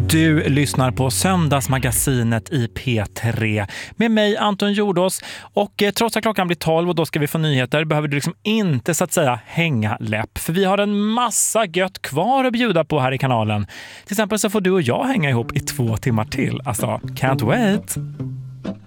Du lyssnar på Söndagsmagasinet i P3 med mig Anton Jordås och trots att klockan blir 12 och då ska vi få nyheter behöver du liksom inte så att säga hänga läpp för vi har en massa gött kvar att bjuda på här i kanalen. Till exempel så får du och jag hänga ihop i 2 timmar till. Alltså, can't wait!